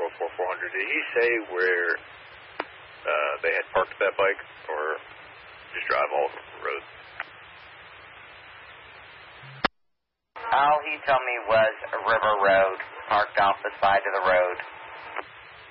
404-400. Did he say where they had parked that bike, or just drive all over the road? All he told me was a river road, parked off the side of the road.